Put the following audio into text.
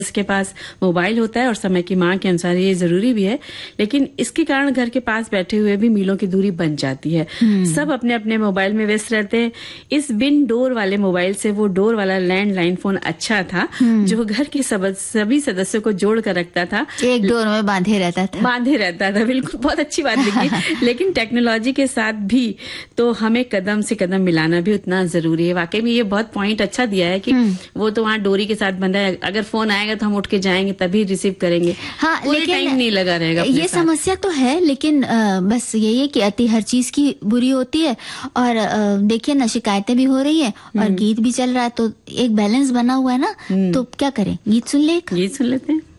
इसके पास मोबाइल होता है और समय की मांग के अनुसार ये जरूरी भी है, लेकिन इसके कारण घर के पास बैठे हुए भी मीलों की दूरी बन जाती है। सब अपने अपने मोबाइल में व्यस्त रहते हैं। इस बिन डोर वाले मोबाइल से वो डोर वाला लैंडलाइन फोन अच्छा था, जो घर के सभी सदस्यों को जोड़ कर रखता था, एक डोर में बांधे रहता था। बिल्कुल, बहुत अच्छी बात लिखी। लेकिन टेक्नोलॉजी के साथ भी तो हमें कदम से कदम मिलाना भी उतना जरूरी है। वाकई में ये बहुत पॉइंट अच्छा दिया है कि वो तो वहाँ डोरी के साथ बंधा है, अगर फोन आएगा तो हम उठ के जाएंगे तभी रिसीव करेंगे। हाँ, लेकिन टाइम नहीं लगा रहेगा। ये समस्या तो है, लेकिन बस यही है कि अति हर चीज की बुरी होती है। और देखिए ना, शिकायतें भी हो रही है और गीत भी चल रहा है, तो एक बैलेंस बना हुआ है ना। तो क्या करें, गीत सुन लेते हैं।